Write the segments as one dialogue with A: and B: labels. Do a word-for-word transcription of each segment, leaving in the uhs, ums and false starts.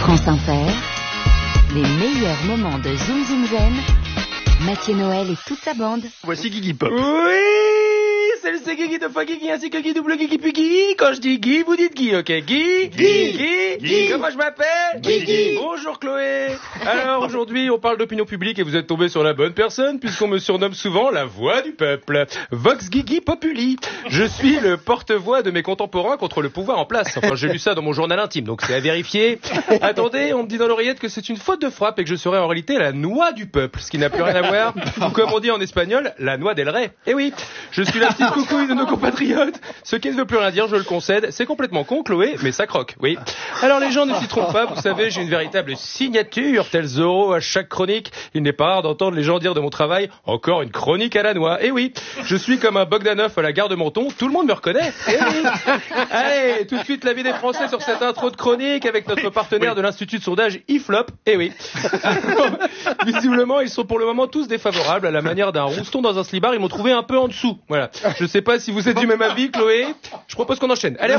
A: France Inter, les meilleurs moments de Zoom Zoom Zen, Mathieu Noël et toute sa bande.
B: Voici Guigui Pop.
C: Oui, salut, c'est Guigui de fois Guigui ainsi que Guy double Guigui puis Guigui. Quand je dis Guy, vous dites Guy, ok? Guy, Guy, Guy, Guy. Comment je m'appelle? Guigui. Bonjour Chloé. Alors aujourd'hui, on parle d'opinion publique et vous êtes tombé sur la bonne personne puisqu'on me surnomme souvent la voix du peuple. Vox Guigui Populi. Je suis le porte-voix de mes contemporains contre le pouvoir en place. Enfin, j'ai lu ça dans mon journal intime, donc c'est à vérifier. Attendez, on me dit dans l'oreillette que c'est une faute de frappe et que je serais en réalité la noix du peuple, ce qui n'a plus rien à voir. Ou comme on dit en espagnol, la noix del rey. Eh oui, je suis la petite coucouille de nos compatriotes. Ce qui ne veut plus rien dire, je le concède. C'est complètement con, Chloé, mais ça croque, oui. Alors les gens ne s'y trompent pas, vous savez, j'ai une véritable signature, tel Zorro à chaque chronique. Il n'est pas rare d'entendre les gens dire de mon travail, encore une chronique à la noix. Eh oui, je suis comme un Bogdanov à la gare de Menton, tout le monde me reconnaît. Eh oui. Allez, tout de suite l'avis des Français sur cette intro de chronique avec notre partenaire oui. de l'Institut de sondage I F L O P. Eh oui. Visiblement, ils sont pour le moment tous défavorables à la manière d'un rouston dans un slibard. Ils m'ont trouvé un peu en dessous. Voilà. Je sais pas si vous êtes du même avis, Chloé. Je propose qu'on enchaîne. Allez,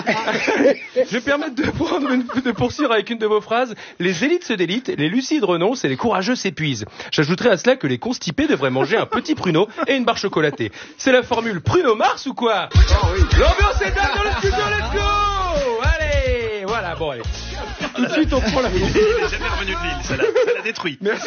C: je vais permettre de prendre une, de poursuivre avec une de vos phrases. Les élites se délitent, les lucides renoncent et les courageux s'épuisent. J'ajouterai à cela que les constipés devraient manger un petit pruneau et une barre chocolatée. C'est la formule Pruneau Mars ou quoi? Oh, oui. L'ambiance est dingue dans le studio, let's go! Allez, voilà, bon allez. Tout de suite on prend la...
B: Il est jamais revenu de l'île, ça l'a, ça l'a détruit.
C: Merci.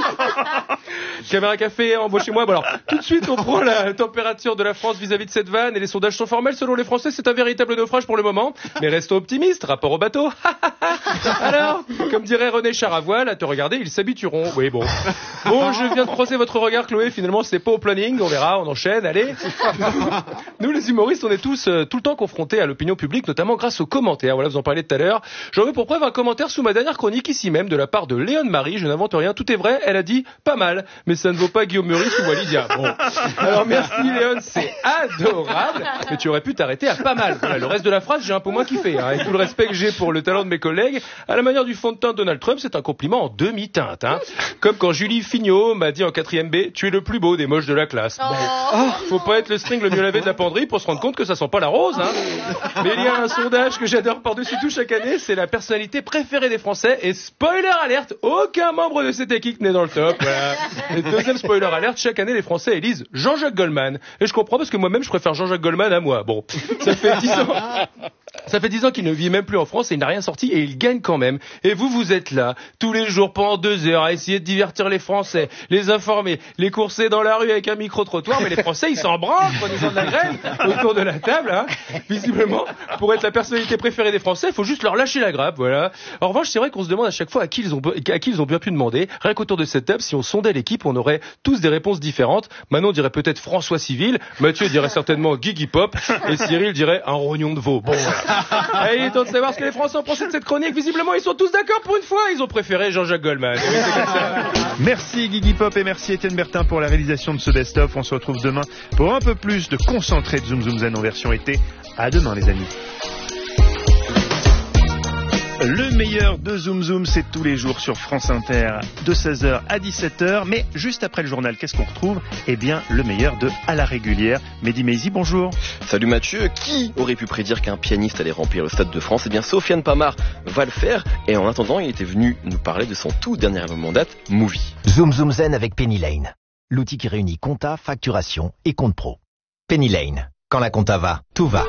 C: Caméra café, embauchez-moi. Bon alors, tout de suite on prend la température de la France vis-à-vis de cette vanne et les sondages sont formels. Selon les Français, c'est un véritable naufrage pour le moment. Mais restons optimistes, rapport au bateau. Alors, comme dirait René Charavoile, à te regarder, ils s'habitueront. Oui, bon. Bon, je viens de croiser votre regard, Chloé. Finalement, c'est pas au planning. On verra, on enchaîne, allez. Nous, les humoristes, on est tous euh, tout le temps confrontés à l'opinion publique, notamment grâce aux commentaires. Voilà, vous en parlez tout à l'heure. J'en veux pour preuve un commentaire sous ma dernière chronique ici même de la part de Léon Marie. Je n'invente rien, tout est vrai. Elle a dit pas mal, mais ça ne vaut pas Guillaume Meurice ou Walidia. Bon. Alors merci Léon, c'est adorable, mais tu aurais pu t'arrêter à pas mal. Voilà, le reste de la phrase, j'ai un peu moins kiffé. Hein. Avec tout le respect que j'ai pour le talent de mes collègues, à la manière du fond de teint de Donald Trump, c'est un compliment en demi-teinte. Hein. Comme quand Julie Fignot m'a dit en quatrième B, tu es le plus beau des moches de la classe.
D: Oh.
C: Bon. Faut pas être le string le mieux lavé de la penderie pour se rendre compte que ça sent pas la rose. Hein. Mais il y a un sondage que j'adore par-dessus tout chaque année, c'est la personnalité préférée des Français. Et spoiler alerte, aucun membre de cette équipe n'est dans le top. Voilà. Et deuxième spoiler alerte, chaque année les Français élisent Jean-Jacques Goldman. Et je comprends parce que moi-même je préfère Jean-Jacques Goldman à moi. Bon, ça fait dix ans. Ça fait dix ans qu'il ne vit même plus en France et il n'a rien sorti et il gagne quand même. Et vous, vous êtes là, tous les jours pendant deux heures à essayer de divertir les Français, les informer, les courser dans la rue avec un micro-trottoir, mais les Français, ils s'en branlent, prenez-en de la graine autour de la table, hein. Visiblement, pour être la personnalité préférée des Français, il faut juste leur lâcher la grappe, voilà. En revanche, c'est vrai qu'on se demande à chaque fois à qui ils ont, à qui ils ont bien pu demander. Rien qu'autour de cette table, si on sondait l'équipe, on aurait tous des réponses différentes. Manon dirait peut-être François Civil, Mathieu dirait certainement Guigui Pop, et Cyril dirait un rognon de veau. Bon, voilà. Et il est temps de savoir ce que les Français ont pensé de cette chronique. Visiblement, ils sont tous d'accord pour une fois. Ils ont préféré Jean-Jacques Goldman. Oui, c'est comme ça.
B: Merci Guigui Pop et merci Étienne Bertin pour la réalisation de ce best-of. On se retrouve demain pour un peu plus de concentré de Zoom Zoom Zen en version été. À demain les amis. Le meilleur de Zoom Zoom, c'est tous les jours sur France Inter de seize heures à dix-sept heures. Mais juste après le journal, qu'est-ce qu'on retrouve? Eh bien, le meilleur de À la régulière. Mehdi Maizi, bonjour.
E: Salut Mathieu. Qui aurait pu prédire qu'un pianiste allait remplir le Stade de France? Eh bien, Sofiane Pamar va le faire. Et en attendant, il était venu nous parler de son tout dernier album en date, Movie.
F: Zoom Zoom Zen avec Penny Lane. L'outil qui réunit compta, facturation et compte pro. Penny Lane. Quand la compta va, tout va.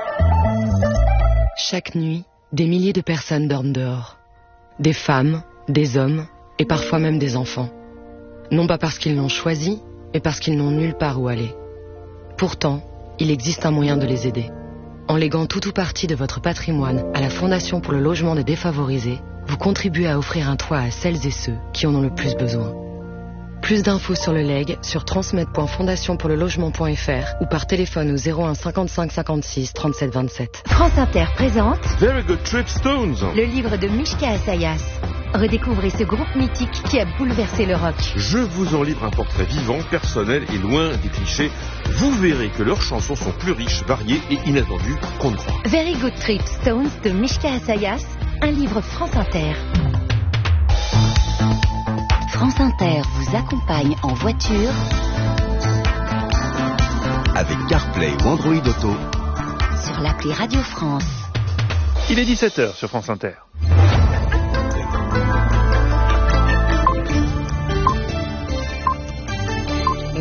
G: Chaque nuit, des milliers de personnes dorment dehors. Des femmes, des hommes et parfois même des enfants. Non pas parce qu'ils l'ont choisi, mais parce qu'ils n'ont nulle part où aller. Pourtant, il existe un moyen de les aider. En léguant tout ou partie de votre patrimoine à la Fondation pour le logement des défavorisés, vous contribuez à offrir un toit à celles et ceux qui en ont le plus besoin. Plus d'infos sur le leg sur transmet point fondation pour le logement point f r ou par téléphone au zéro un cinquante-cinq cinquante-six trente-sept vingt-sept.
A: France Inter présente
B: Very Good Trip Stones.
A: le livre de Mishka Assayas. Redécouvrez ce groupe mythique qui a bouleversé le rock.
H: Je vous en livre un portrait vivant, personnel et loin des clichés. Vous verrez que leurs chansons sont plus riches, variées et inattendues qu'on ne croit.
A: Very Good Trip Stones de Mishka Assayas, un livre France Inter. France Inter vous accompagne en voiture
F: Avec CarPlay ou Android Auto.
A: sur l'appli Radio France.
B: Il est dix-sept heures sur France Inter.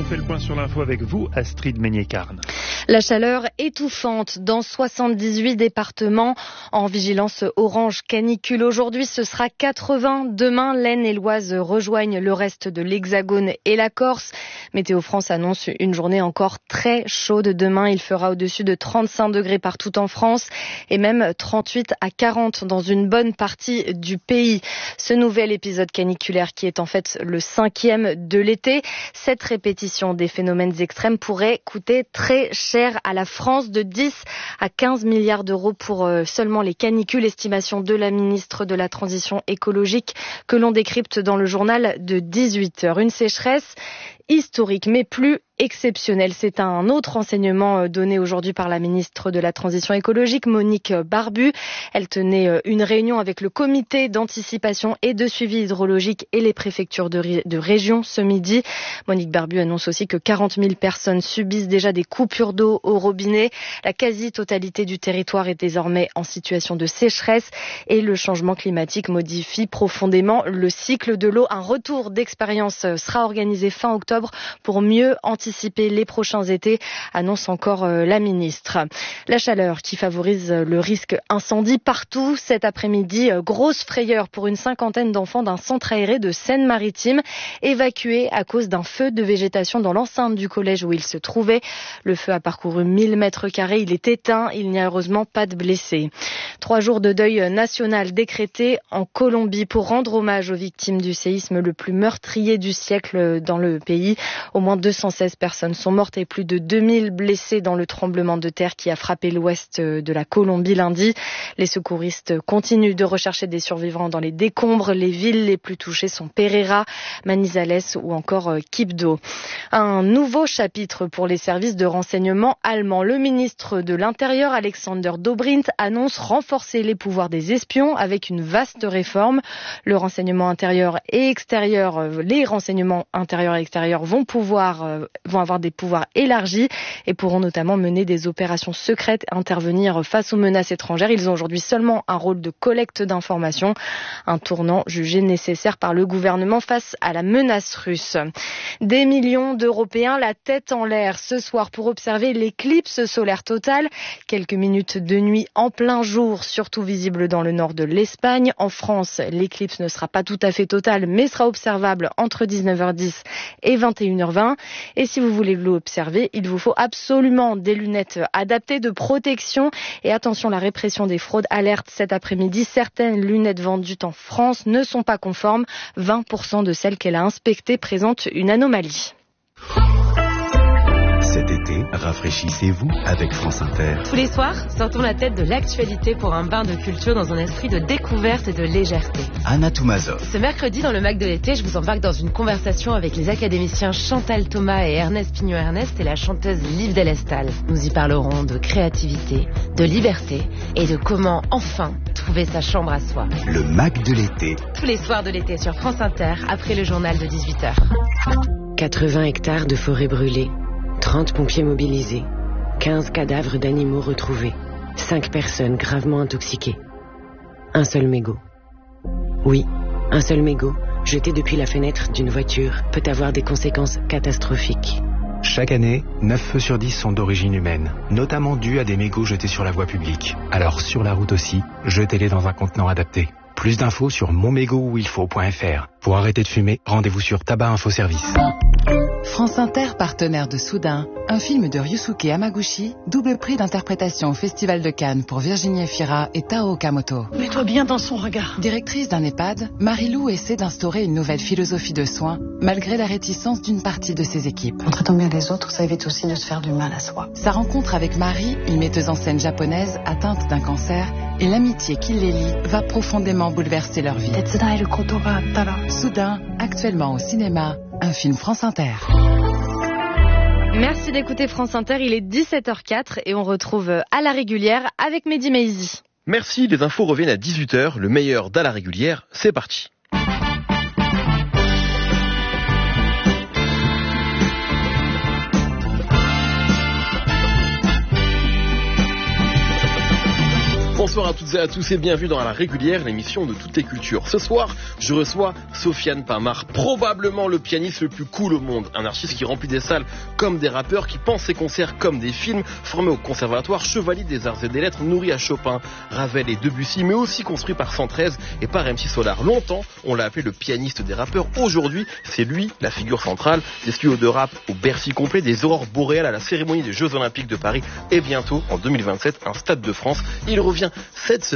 B: fait le point sur l'info avec vous, Astrid Meignet-Carne.
G: La chaleur étouffante dans soixante-dix-huit départements en vigilance orange canicule. Aujourd'hui, ce sera quatre-vingts. Demain, l'Aisne et l'Oise rejoignent le reste de l'Hexagone et la Corse. Météo France annonce une journée encore très chaude. Demain, il fera au-dessus de trente-cinq degrés partout en France et même trente-huit à quarante dans une bonne partie du pays. Ce nouvel épisode caniculaire qui est en fait le cinquième de l'été. Cette répétition des phénomènes extrêmes pourrait coûter très cher à la France, de dix à quinze milliards d'euros pour seulement les canicules. Estimation de la ministre de la Transition écologique que l'on décrypte dans le journal de dix-huit heures. Une sécheresse historique, mais plus exceptionnel. C'est un autre enseignement donné aujourd'hui par la ministre de la Transition écologique, Monique Barbu. Elle tenait une réunion avec le comité d'anticipation et de suivi hydrologique et les préfectures de, ré- de région ce midi. Monique Barbu annonce aussi que quarante mille personnes subissent déjà des coupures d'eau au robinet. La quasi-totalité du territoire est désormais en situation de sécheresse et le changement climatique modifie profondément le cycle de l'eau. Un retour d'expérience sera organisé fin octobre pour mieux anticiper les prochains étés, annonce encore la ministre. La chaleur qui favorise le risque incendie partout cet après-midi. Grosse frayeur pour une cinquantaine d'enfants d'un centre aéré de Seine-Maritime, évacués à cause d'un feu de végétation dans l'enceinte du collège où ils se trouvaient. Le feu a parcouru mille mètres carrés. Il est éteint. Il n'y a heureusement pas de blessés. Trois jours de deuil national décrétés en Colombie pour rendre hommage aux victimes du séisme le plus meurtrier du siècle dans le pays. Au moins deux cent seize personnes sont mortes et plus de deux mille blessés dans le tremblement de terre qui a frappé l'ouest de la Colombie lundi. Les secouristes continuent de rechercher des survivants dans les décombres. Les villes les plus touchées sont Pereira, Manizales ou encore Quibdó. Un nouveau chapitre pour les services de renseignement allemands. Le ministre de l'Intérieur, Alexander Dobrindt, annonce renforcer les pouvoirs des espions avec une vaste réforme. Le renseignement intérieur et extérieur, les renseignements intérieurs et extérieurs vont pouvoir, euh, vont avoir des pouvoirs élargis et pourront notamment mener des opérations secrètes, intervenir face aux menaces étrangères. Ils ont aujourd'hui seulement un rôle de collecte d'informations, un tournant jugé nécessaire par le gouvernement face à la menace russe. Des millions d'Européens la tête en l'air ce soir pour observer l'éclipse solaire totale. Quelques minutes de nuit en plein jour, surtout visible dans le nord de l'Espagne. En France, l'éclipse ne sera pas tout à fait totale, mais sera observable entre dix-neuf heures dix et vingt et une heures vingt. Et si vous voulez l'observer, il vous faut absolument des lunettes adaptées de protection. Et attention, la répression des fraudes alerte cet après-midi. Certaines lunettes vendues en France ne sont pas conformes. vingt pour cent de celles qu'elle a inspectées présentent une anomalie.
D: Cet été, rafraîchissez-vous avec France Inter.
I: Tous les soirs, sortons la tête de l'actualité pour un bain de culture dans un esprit de découverte et de légèreté.
D: Anna Toumazov.
I: Ce mercredi, dans le Mac de l'été, je vous embarque dans une conversation avec les académiciens Chantal Thomas et Ernest Pignot-Ernest et la chanteuse Liv Delestal. Nous y parlerons de créativité, de liberté et de comment, enfin, trouver sa chambre à soi.
D: Le Mac de l'été.
I: Tous les soirs de l'été sur France Inter, après le journal de dix-huit heures.
J: quatre-vingts hectares de forêt brûlée. trente pompiers mobilisés, quinze cadavres d'animaux retrouvés, cinq personnes gravement intoxiquées. Un seul mégot. Oui, un seul mégot, jeté depuis la fenêtre d'une voiture, peut avoir des conséquences catastrophiques.
K: Chaque année, neuf feux sur dix sont d'origine humaine, notamment dus à des mégots jetés sur la voie publique. Alors sur la route aussi, jetez-les dans un contenant adapté. Plus d'infos sur mon mégot où il faut point f r. Pour arrêter de fumer, rendez-vous sur Tabac Info Service.
L: France Inter, partenaire de Soudain, un film de Ryusuke Hamaguchi, double prix d'interprétation au Festival de Cannes pour Virginie Efira et Tao Okamoto.
M: Mets-toi bien dans son regard.
L: Directrice d'un EHPAD, Marie-Lou essaie d'instaurer une nouvelle philosophie de soins, malgré la réticence d'une partie de ses équipes.
M: En traitant bien les autres, ça évite aussi de se faire du mal à soi.
L: Sa rencontre avec Marie, une metteuse en scène japonaise atteinte d'un cancer, et l'amitié qui les lie va profondément bouleverser leur vie. Soudain, actuellement au cinéma, un film France Inter.
G: Merci d'écouter France Inter, il est dix-sept heures quatre et on retrouve à la régulière avec Mehdi Maizi.
E: Merci, les infos reviennent à dix-huit heures, le meilleur d'à la régulière, c'est parti. Bonsoir à toutes et à tous et bienvenue dans La Régulière, l'émission de toutes les cultures. Ce soir, je reçois Sofiane Pamart, probablement le pianiste le plus cool au monde. Un artiste qui remplit des salles comme des rappeurs, qui pense ses concerts comme des films, formé au conservatoire, chevalier des arts et des lettres, nourri à Chopin, Ravel et Debussy, mais aussi construit par cent treize et par M C Solar. Longtemps, on l'a appelé le pianiste des rappeurs. Aujourd'hui, c'est lui, la figure centrale des studios de rap au Bercy complet, des aurores boréales à la cérémonie des Jeux Olympiques de Paris et bientôt, en deux mille vingt-sept, un Stade de France. Il revient cette semaine